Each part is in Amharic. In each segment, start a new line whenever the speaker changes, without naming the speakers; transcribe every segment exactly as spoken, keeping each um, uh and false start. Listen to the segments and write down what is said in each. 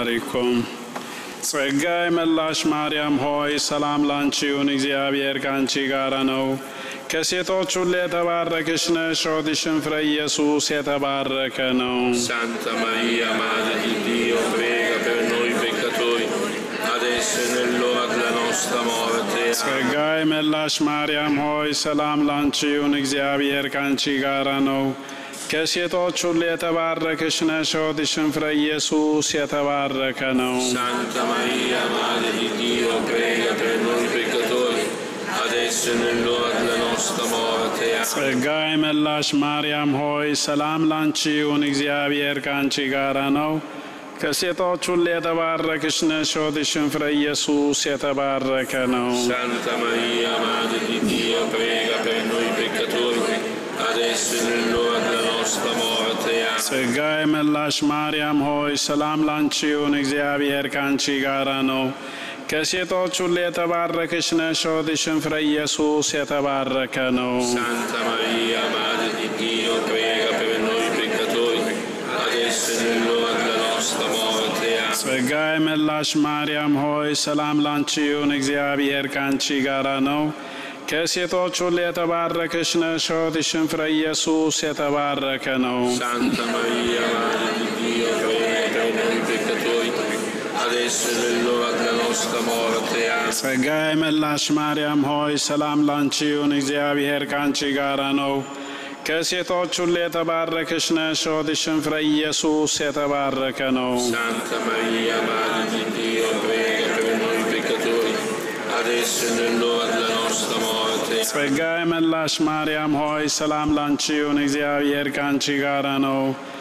ባሪኩም። ጸጋ የመላሽ ማርያም ሆይ ሰላም ላንቺ ይሁን፣ እግዚአብሔር ካንቺ ጋር ነው። ከሴቶች ሁሉ የተባረክሽ ነሽ፣ ሆድሽም ፍሬ ኢየሱስ የተባረከ ነው።
Santa Maria, Madre di Dio, prega per noi peccatori, adesso e nell'ora della nostra morte.
ጸጋ የመላሽ ማርያም ሆይ ሰላም ላንቺ ይሁን፣ እግዚአብሔር ካንቺ ጋር ነው። ከሴቶች ሁሉ የተባረክሽ ነሽ፣ ሆድሽም ፍሬ ኢየሱስ የተባረከ ነው።
Santa Maria, Madre di Dio, prega per noi peccatori, adesso e nell'ora della nostra morte.
ጸጋ የመላሽ ማርያም ሆይ ሰላም ላንቺ ይሁን፣ እግዚአብሔር ካንቺ ጋር ነው። ከሴቶች ሁሉ የተባረክሽ ነሽ፣ ሆድሽም ፍሬ ኢየሱስ የተባረከ ነው።
Santa Maria, Madre di Dio, prega per noi peccatori, adesso e nell'ora della nostra morte.
ጸጋ የመላሽ ማርያም ሆይ ሰላም ላንቺ ይሁን፣ እግዚአብሔር ካንቺ ጋር ነው። ከሴቶች ሁሉ የተባረክሽ ነሽ፣ ሆድሽም ፍሬ ኢየሱስ የተባረከ ነው።
Santa Maria, Madre di Dio, prega per noi peccatori, adesso e nell'ora della nostra morte.
ጸጋ የመላሽ ማርያም ሆይ ሰላም ላንቺ ይሁን፣ እግዚአብሔር ካንቺ ጋር ነው። ከሴቶች ሁሉ የተባረክሽ ነሽ፣ ሆድሽም ፍሬ ኢየሱስ የተባረከ ነው።
Santa Maria, Madre di Dio, prega per noi peccatori, adesso e nell'ora della nostra morte.
ጸጋ የመላሽ ማርያም ሆይ ሰላም ላንቺ ይሁን፣ እግዚአብሔር ካንቺ ጋር ነው። ከሴቶች ሁሉ የተባረክሽ ነሽ፣ ሆድሽም ፍሬ ኢየሱስ የተባረከ ነው።
Santa Maria, Madre di Dio, prega per noi peccatori, adesso e nell'ora della nostra morte.
ጸጋ የመላሽ ማርያም ሆይ ሰላም ላንቺ ይሁን፣ እግዚአብሔር ካንቺ ጋር ነው።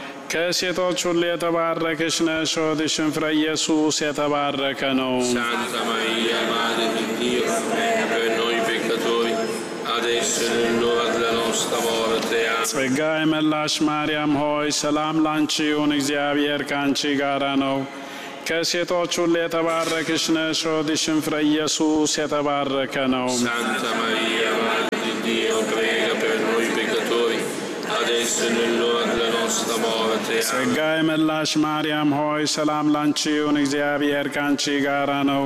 ከሴቶች ሁሉ የተባረክሽ ነሽ፣ ሆድሽም ፍሬ ኢየሱስ የተባረከ ነው።
Santa Maria, Madre di Dio, prega per noi peccatori, adesso e nell'ora della nostra morte.
ጸጋ የመላሽ ማርያም ሆይ ሰላም ላንቺ ይሁን፣ እግዚአብሔር ካንቺ ጋር ነው። ከሴቶች ሁሉ የተባረክሽ ነሽ፣ ሆድሽም ፍሬ ኢየሱስ የተባረከ ነው።
Santa Maria, Madre di Dio, prega per noi peccatori, adesso e nell'ora della nostra morte.
ጸጋ የመላሽ ማርያም ሆይ ሰላም ላንቺ ይሁን፣ እግዚአብሔር ካንቺ ጋር ነው።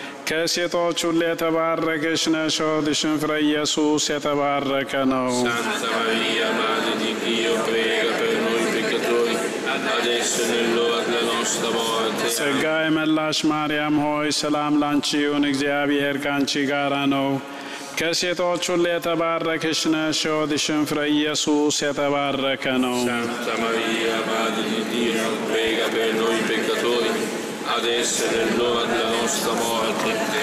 ከሴቶች ሁሉ የተባረክሽ ነሽ፣ ሆድሽም ፍሬ ኢየሱስ የተባረከ ነው።
Santa Maria, Madre di Dio, prega per noi peccatori, adesso e nell'ora della nostra morte.
ጸጋ የመላሽ ማርያም ሆይ ሰላም ላንቺ ይሁን፣ እግዚአብሔር ካንቺ ጋር ነው። ከሴቶች ሁሉ የተባረክሽ ነሽ፣ ሆድሽም ፍሬ ኢየሱስ የተባረከ ነው።
Santa Maria, Madre di Dio, prega per noi peccatori, adesso e nell'ora della